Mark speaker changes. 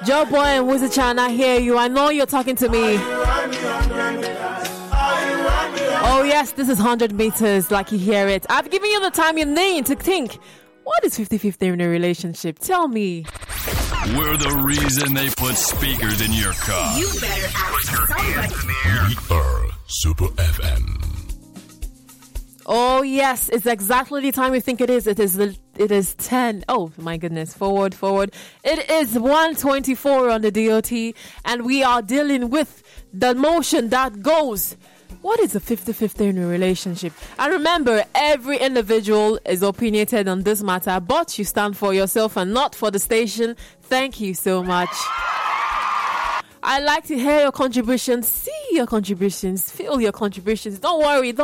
Speaker 1: Joe Boy and Wizard Chan, I hear you. I know you're talking to me. Oh yes, this is 100 meters, like you hear it. I've given you the time you need to think. What is 50-50 in a relationship? Tell me.
Speaker 2: We're the reason they put speakers in your car.
Speaker 3: You better ask somebody.
Speaker 2: We are Super FM.
Speaker 1: Oh yes, it's exactly the time we think it is. It is 10. Oh my goodness, forward. It is 1:24 on the DOT, and we are dealing with the motion that goes. What is a 50-50 in a relationship? And remember, every individual is opinionated on this matter, but you stand for yourself and not for the station. Thank you so much. I like to hear your contributions, see your contributions, feel your contributions. Don't worry.